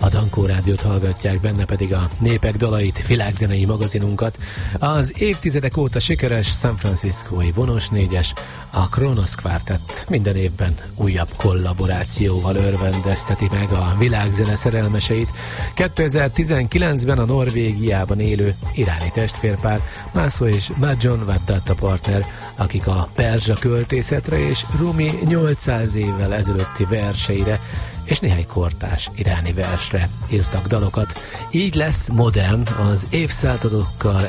A Dankó Rádiót hallgatják, benne pedig a Népek dalait, világzenei magazinunkat. Az évtizedek óta sikeres San Franciscói Vonos 4-es, a Kronos Quartet minden évben újabb kollaborációval örvendezteti meg a világzene szerelmeseit. 2019-ben a Norvégiában élő iráni testvérpár Mászó és Bajon Vaddatta partner, akik a perzsa költészetre és Rumi 800 évvel ezelőtti verseire és néhány kortárs iráni versre írtak dalokat. Így lesz modern, az évszázadokkal